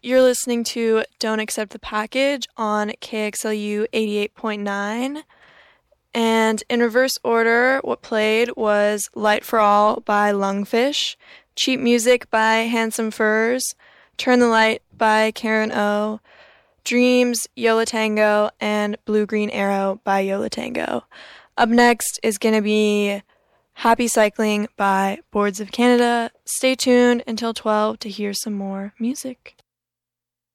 You're listening to Don't Accept the Package on KXLU 88.9. And in reverse order, what played was Light for All by Lungfish, Cheap Music by Handsome Furs, Turn the Light by Karen O, Dreams, Yola Tango, and Blue Green Arrow by Yola Tango. Up next is going to be Happy Cycling by Boards of Canada. Stay tuned until 12 to hear some more music.